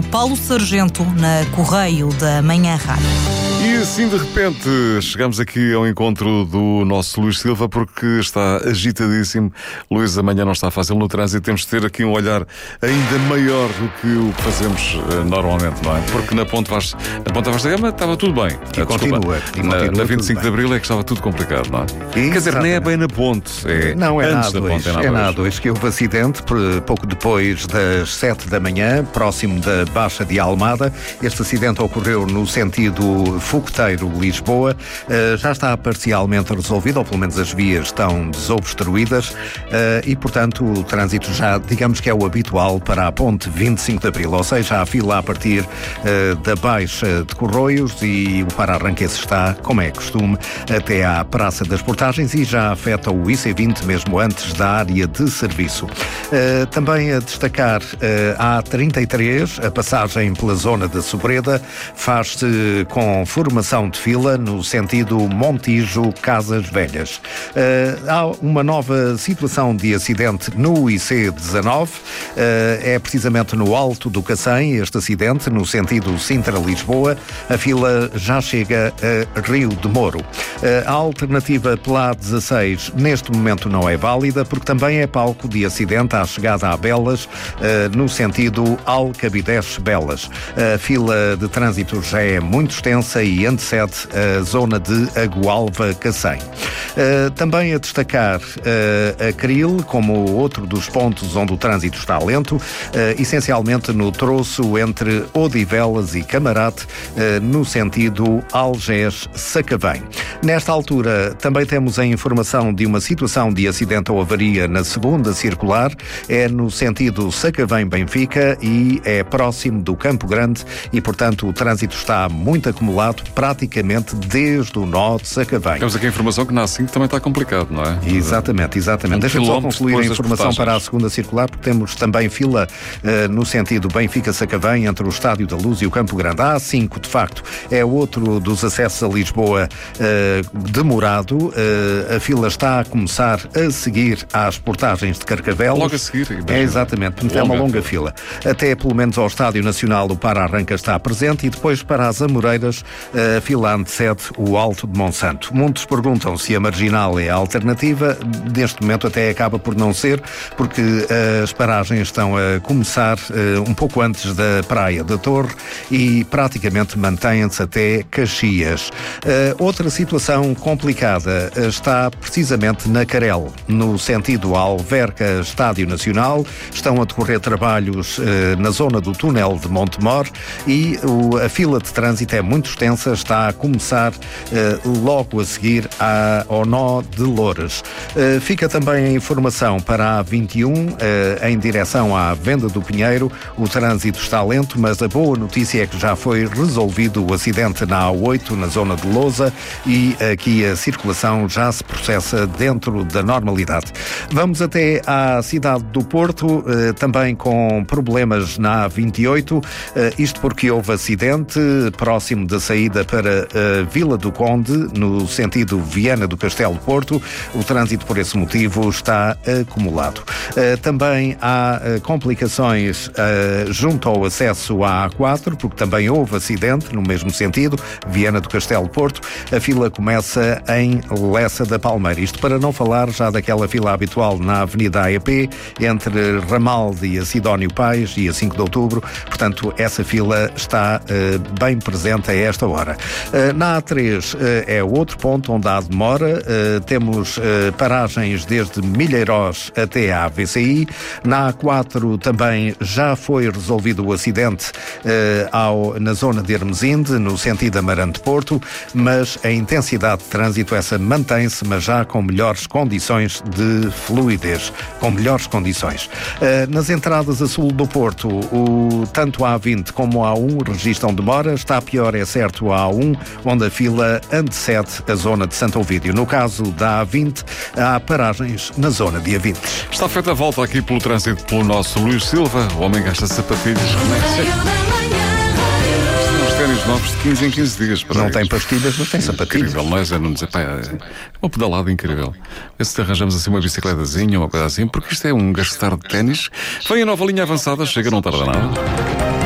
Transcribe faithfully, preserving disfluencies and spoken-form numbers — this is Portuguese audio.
Paulo Sargento, na Correio da Manhã Rádio. E assim de repente chegamos aqui ao encontro do nosso Luís Silva, porque está agitadíssimo. Luís, amanhã não está fácil no trânsito, temos de ter aqui um olhar ainda maior do que o que fazemos uh, normalmente, não é? Porque na Ponte Vasta, na Ponte Vasta Gama estava tudo bem. E continua, e na, continua na vinte e cinco de Abril é que estava tudo complicado, não é? Exatamente. Quer dizer, nem é bem na ponte, é não, é antes na da ponte. É na, é na A dois que houve acidente, pouco depois das sete da manhã, próximo da Baixa de Almada. Este acidente ocorreu no sentido Fogoteiro-Lisboa. Uh, já está parcialmente resolvido, ou pelo menos as vias estão desobstruídas, uh, e, portanto, o trânsito já, digamos que é o habitual para a ponte vinte e cinco de Abril, ou seja, a fila a partir uh, da Baixa de Corroios, e o para-arranqueço está, como é costume, até à Praça das Portagens, e já afeta o I C vinte mesmo antes da área de serviço. Uh, também a destacar uh, a A trinta e três, a passagem pela zona da Sobreda, faz-se com formação de fila no sentido Montijo-Casas Velhas. Uh, há uma nova situação de acidente no I C dezanove, uh, é precisamente no Alto do Cacém, este acidente, no sentido Sintra-Lisboa. A fila já chega a Rio de Moro. Uh, a alternativa pela A dezasseis neste momento não é válida, porque também é palco de acidente à chegada a Belas, uh, no sentido Alcabidez-Belas. A fila de trânsito já é muito extensa e antecede a zona de Agualva-Cacém. Uh, também a destacar uh, a Cril como outro dos pontos onde o trânsito está lento, uh, essencialmente no troço entre Odivelas e Camarate, uh, no sentido Algés-Sacavém. Nesta altura também temos a informação de uma situação de acidente ou avaria na segunda circular, é no sentido Sacavém-Benfica e é próximo do Campo Grande, e portanto o trânsito está muito acumulado praticamente desde o nó de Sacavém. Temos aqui a informação que na A cinco também está complicado, não é? Exatamente, exatamente. Um Deixa-me só concluir a informação para a segunda circular, porque temos também fila uh, no sentido Benfica-Sacavém entre o Estádio da Luz e o Campo Grande. A A cinco, de facto, é outro dos acessos a Lisboa uh, demorado. Uh, a fila está a começar a seguir às portagens de Carcavelos. Logo a seguir. É, exatamente, longa. É uma longa fila. Até pelo menos ao Estádio Nacional o para-arranca está presente, e depois para as Amoreiras a fila antecede o Alto de Monsanto. Muitos perguntam se a Marginal é a alternativa. Neste momento até acaba por não ser, porque as paragens estão a começar uh, um pouco antes da Praia da Torre e praticamente mantêm-se até Caxias. Uh, outra situação complicada está precisamente na Carel, no sentido Alverca Estádio Nacional. Estão a decorrer trabalhos uh, na zona do túnel de Montemor, e o, a fila de trânsito é muito extensa, está a começar uh, logo a seguir à, ao nó de Loures. Uh, fica também a informação para a A vinte e um, uh, em direção à Venda do Pinheiro. O trânsito está lento, mas a boa notícia é que já foi resolvido o acidente na A oito, na zona de Lousa, e aqui a circulação já se processa dentro da normalidade. Vamos até à cidade do Porto, uh, também com problemas na A vinte e oito, uh, isto porque houve acidente próximo da saída para a Vila do Conde, no sentido Viana do Castelo Porto. O trânsito por esse motivo está acumulado. Uh, também há uh, complicações uh, junto ao acesso à A quatro, porque também houve acidente no mesmo sentido, Viana do Castelo Porto. A fila começa em Lessa da Palmeira. Isto para não falar já daquela fila habitual na Avenida A E P, entre Ramalde e a Sidónio Pais e a cinco de Outubro. Portanto, essa fila está uh, bem presente a esta hora. Uh, na A três uh, é outro ponto onde há demora. Uh, temos uh, paragens desde Milheirós até à A V C I. Na A quatro também já foi resolvido o acidente uh, ao, na zona de Hermesinde, no sentido Amarante-Porto, mas a intensidade de trânsito essa mantém-se, mas já com melhores condições de fluidez, com melhores condições. Uh, nas entradas a sul do Porto, o, tanto a A vinte como a A um registram demora. Está pior, é certo, a A um, onde a fila antecede a zona de Santo Ovídio. No caso da A vinte, há paragens na zona de A vinte. Está feita a volta aqui pelo trânsito pelo nosso Luís Silva. O homem gasta sapatilhas. Ténis novos de quinze em quinze dias. Não eles. Tem pastilhas, mas tem sapatilhas. Incrível, não é? Já não dizer, pá, é uma pedalada incrível. Vê se arranjamos assim uma bicicletazinha ou uma coisa assim, porque isto é um gastar de ténis. Vem a nova linha avançada, chega, não tarda nada.